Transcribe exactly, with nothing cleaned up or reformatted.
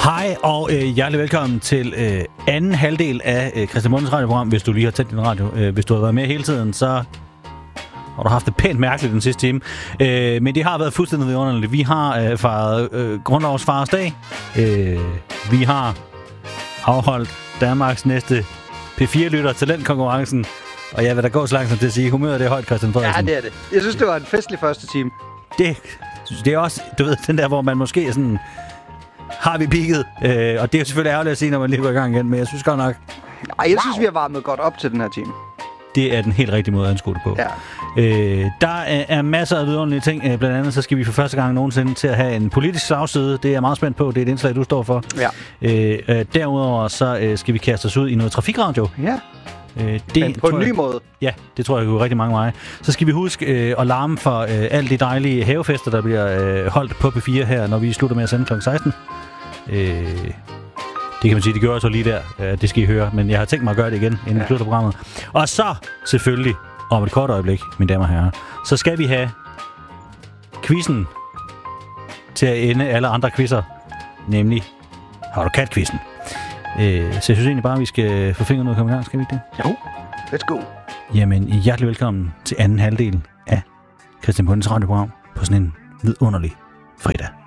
Hej og øh, hjertelig velkommen til øh, anden halvdel af øh, Christian Mundens radioprogram. Hvis du lige har tændt din radio, øh, hvis du har været med hele tiden, så har du haft det pænt mærkeligt den sidste time. Øh, men det har været fuldstændig vidunderligt. Vi har øh, fejret øh, Grundlovs Fars Dag. Øh, vi har afholdt Danmarks næste P fire-lytter talentkonkurrencen. Og jeg vil da gå så langt som til at sige, humøret det er højt, Christian Frederiksen. Ja, det er det. Jeg synes, det var en festlig første time. Det, det er også, du ved, den der, hvor man måske er sådan... Har vi peaked? Øh, og det er jo selvfølgelig ærgerligt at sige, når man lige går i gang igen, men jeg synes godt nok... Ej, jeg synes, wow. vi har varmet godt op til den her time. Det er den helt rigtige måde at anskue det på. Ja. Øh, der er, er masser af vidunderlige ting. Øh, blandt andet så skal vi for første gang nogensinde til at have en politisk slagside. Det er jeg meget spændt på. Det er et indslag, du står for. Ja. Øh, øh, derudover så øh, skal vi kaste os ud i noget trafikradio. Ja. Øh, det, Men på en ny jeg, måde. Ja, det tror jeg kunne rigtig mange veje. Så skal vi huske øh, at larme for øh, alle de dejlige havefester, der bliver øh, holdt på P fire her, når vi slutter med at sende klokken seksten. Øh, det kan man sige, det gør jeg så lige der. Øh, det skal I høre, men jeg har tænkt mig at gøre det igen, inden vi ja. slutter programmet. Og så selvfølgelig, om et kort øjeblik, mine damer og herrer, så skal vi have quizzen til at ende alle andre quizzer, nemlig Har du kat-quizzen. Øh, så jeg synes egentlig bare, at vi skal få fingeren ud og komme i gang. Skal vi ikke det? Jo, let's go. Jamen, hjertelig velkommen til anden halvdel af Christian Mundens radioprogram på sådan en vidunderlig fredag.